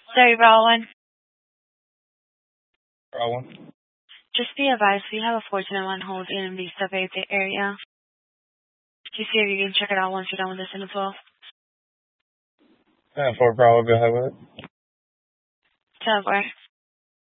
Sorry, Rowan. Rowan. Just be advised, we have a 401 hold in Vista Verde area. Just see if you can check it out once you're done with this info. 4 Bravo, go ahead with it. 10-4.